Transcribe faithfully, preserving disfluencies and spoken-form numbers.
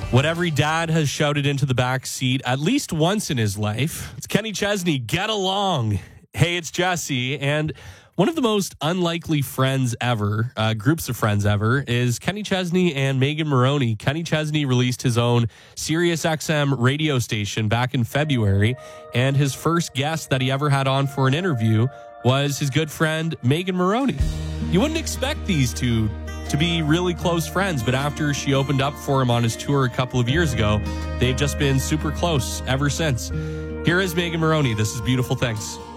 What every dad has shouted into the back seat at least once in his life. It's Kenny Chesney. Get along. Hey, it's Jesse. And one of the most unlikely friends ever, uh, groups of friends ever, is Kenny Chesney and Megan Moroney. Kenny Chesney released his own Sirius X M radio station back in February, and his first guest that he ever had on for an interview was his good friend Megan Moroney. You wouldn't expect these two to be really close friends, but after she opened up for him on his tour a couple of years ago, they've just been super close ever since. Here is Megan Moroney. This is Beautiful Things.